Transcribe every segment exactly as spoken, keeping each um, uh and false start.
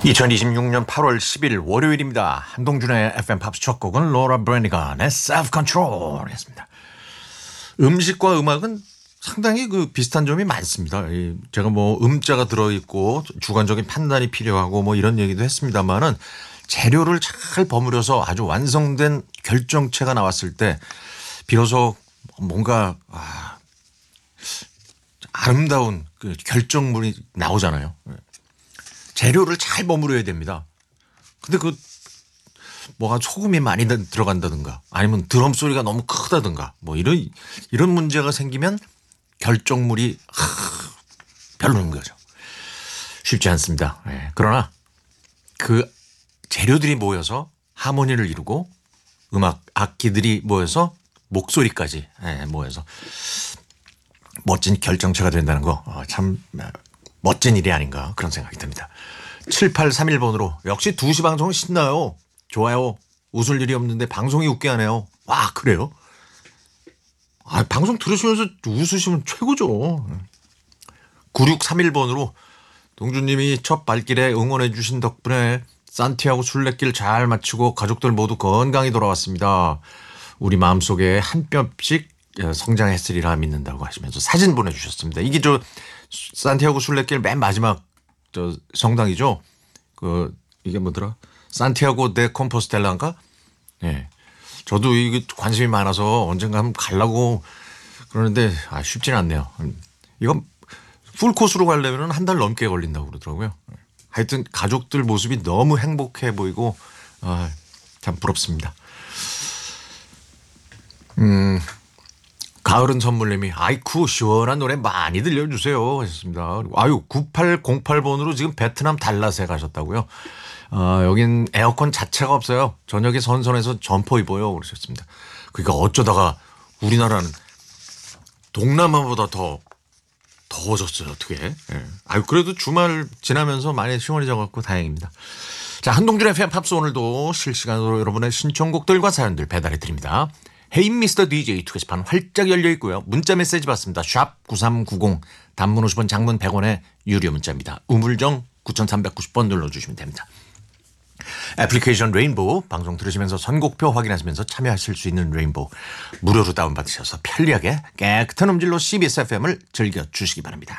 이천이십육 년 팔월 십일 월요일입니다. 한동준의 에프엠 팝스 첫 곡은 로라 브래니건의 Self Control이었습니다. 음식과 음악은 상당히 그 비슷한 점이 많습니다. 제가 뭐 음자가 들어있고 주관적인 판단이 필요하고 뭐 이런 얘기도 했습니다만은 재료를 잘 버무려서 아주 완성된 결정체가 나왔을 때 비로소 뭔가 아, 아름다운 그 결정물이 나오잖아요. 재료를 잘 버무려야 됩니다. 근데 그 뭐가 소금이 많이 들어간다든가 아니면 드럼 소리가 너무 크다든가 뭐 이런 이런 문제가 생기면 결정물이 하, 별로인 거죠. 쉽지 않습니다. 네. 그러나 그 재료들이 모여서 하모니를 이루고 음악 악기들이 모여서 목소리까지 네, 모여서 멋진 결정체가 된다는 거 참 멋진 일이 아닌가 그런 생각이 듭니다. 칠팔삼일 번으로 역시 두 시 방송은 신나요. 좋아요. 웃을 일이 없는데 방송이 웃게 하네요. 와 그래요? 아, 방송 들으시면서 웃으시면 최고죠. 구육삼일 번으로 동주님이 첫 발길에 응원해 주신 덕분에 산티아고 순례길 잘 마치고 가족들 모두 건강히 돌아왔습니다. 우리 마음속에 한 뼘씩 성장했으리라 믿는다고 하시면서 사진 보내주셨습니다. 이게 저 산티아고 순례길 맨 마지막 저 성당이죠. 그 이게 뭐더라? 산티아고 데 콤포스텔라인가? 예. 네. 저도 이게 관심이 많아서 언젠가 한번 가려고 그러는데 아, 쉽지는 않네요. 이건 풀 코스로 가려면 한 달 넘게 걸린다고 그러더라고요. 하여튼 가족들 모습이 너무 행복해 보이고 아, 참 부럽습니다. 음. 가을은 선물님이 아이쿠 시원한 노래 많이 들려주세요 하셨습니다. 아유 구팔공팔 번으로 지금 베트남 달랏에 가셨다고요. 어, 여긴 에어컨 자체가 없어요. 저녁에 선선해서 점퍼 입어요 그러셨습니다. 그러니까 어쩌다가 우리나라는 동남아보다 더 더워졌어요 어떻게. 예. 아유 그래도 주말 지나면서 많이 시원해져 갖고 다행입니다. 자 한동준의 에프엠 팝스 오늘도 실시간으로 여러분의 신청곡들과 사연들 배달해 드립니다. 헤이 미스터 디제이 투게시판 활짝 열려 있고요. 문자 메시지 받습니다. 샵 구삼구공 단문 오십 원 장문 백 원의 유료 문자입니다. 우물정 구삼구공 번 눌러주시면 됩니다. 애플리케이션 레인보우 방송 들으시면서 선곡표 확인하시면서 참여하실 수 있는 레인보우 무료로 다운받으셔서 편리하게 깨끗한 음질로 씨비에스 에프엠을 즐겨주시기 바랍니다.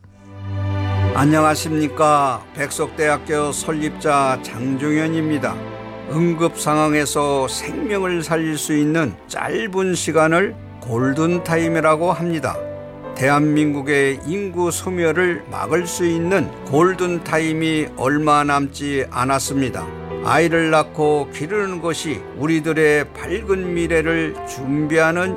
안녕하십니까. 백석대학교 설립자 장종현입니다. 응급 상황에서 생명을 살릴 수 있는 짧은 시간을 골든타임이라고 합니다. 대한민국의 인구 소멸을 막을 수 있는 골든타임이 얼마 남지 않았습니다. 아이를 낳고 기르는 것이 우리들의 밝은 미래를 준비하는